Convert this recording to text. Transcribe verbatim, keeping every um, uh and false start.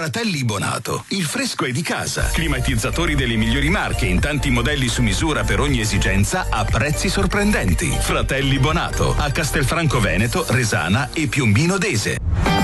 Fratelli Bonato, il fresco è di casa. Climatizzatori delle migliori marche in tanti modelli su misura per ogni esigenza a prezzi sorprendenti. Fratelli Bonato, a Castelfranco Veneto, Resana e Piombino Dese.